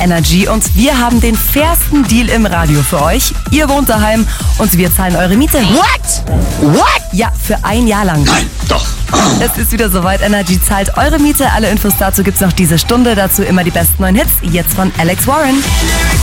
Energy und wir haben den fairsten Deal im Radio für euch. Ihr wohnt daheim und wir zahlen eure Miete. What? Ja, für 1 Jahr lang. Nein, doch. Es ist wieder soweit. Energy zahlt eure Miete. Alle Infos dazu gibt's noch diese Stunde. Dazu immer die besten neuen Hits. Jetzt von Alex Warren.